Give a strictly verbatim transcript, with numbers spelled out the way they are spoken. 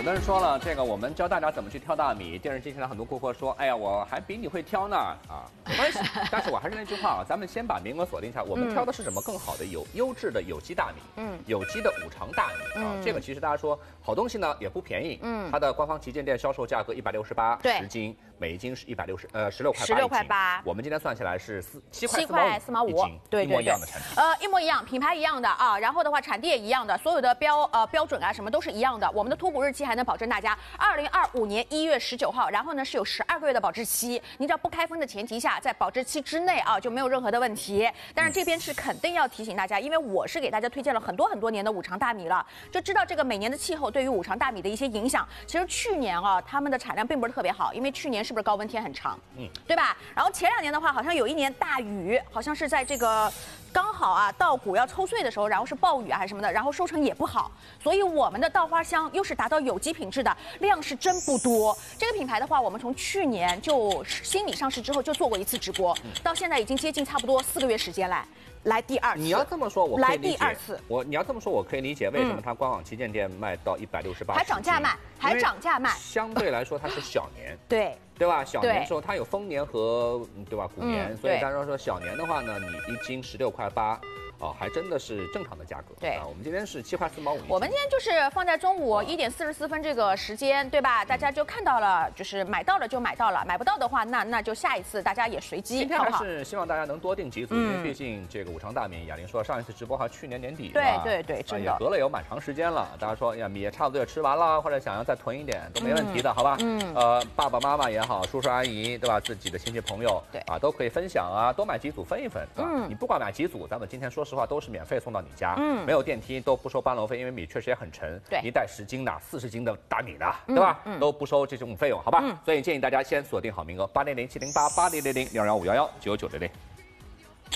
的人说了，这个我们教大家怎么去挑大米。电视机前的很多顾客说，哎呀，我还比你会挑呢啊，没关系。但是我还是那句话啊，咱们先把名额锁定一下，我们挑的是什么更好的有优质的有机大米，嗯，有机的五常大米啊。这个其实大家说好东西呢也不便宜，嗯，它的官方旗舰店销售价格一百六十八十斤，每一斤是一百六十呃十六块八，十六块八。我们今天算起来是四七块七块四毛五，对，一模一样的产品， 呃，一模一样，品牌一样的啊，然后的话产地也一样的，所有的标呃标准啊什么都是一样的。我们的脱补日期还能保证大家二零二五年一月十九号，然后呢是有十二个月的保质期，你只要不开封的前提下，在保质期之内啊就没有任何的问题。但是这边是肯定要提醒大家，因为我是给大家推荐了很多很多年的五常大米了，就知道这个每年的气候对于五常大米的一些影响。其实去年啊，他们的产量并不是特别好，因为去年是不是高温天很长，嗯，对吧？然后前两年的话，好像有一年大雨，好像是在这个刚好啊稻谷要抽穗的时候，然后是暴雨啊还是什么的，然后收成也不好，所以我们的稻花香又是达到有机品质的，量是真不多。这个品牌的话，我们从去年就新米上市之后就做过一次直播，嗯、到现在已经接近差不多四个月时间了。来第二次， 你要这么说，我可以理解。 来第二次， 我你要这么说，我可以理解为什么它官网旗舰店卖到一百六十八， 还涨价卖，还涨价卖。 相对来说，它是小年， 对对吧？小年的时候它有丰年和对吧谷年，嗯、所以大家说小年的话呢，你一斤十六块八。哦，还真的是正常的价格。 对啊，我们今天是七块四毛五。 我们今天就是放在中午一点四十四分这个时间，对吧？大家就看到了，就是买到了就买到了，买不到的话，那那就下一次大家也随机。 今天还是希望大家能多订几组，因为毕竟这个五常大米，哑铃说上一次直播还去年年底， 对对对，真的也隔了有蛮长时间了。大家说呀，米也差不多也吃完了，或者想要再囤一点都没问题的，好吧？嗯，呃，爸爸妈妈也好，叔叔阿姨对吧？自己的亲戚朋友对啊，都可以分享啊，多买几组分一分，对吧？你不管买几组，咱们今天说实话都是免费送到你家，嗯，没有电梯都不收搬楼费，因为米确实也很沉，对，一袋十斤的、四十斤的大米的，对吧？嗯，都不收这种费用，好吧？所以建议大家先锁定好名额，八零零七零八八零零零六幺五幺幺九九零零。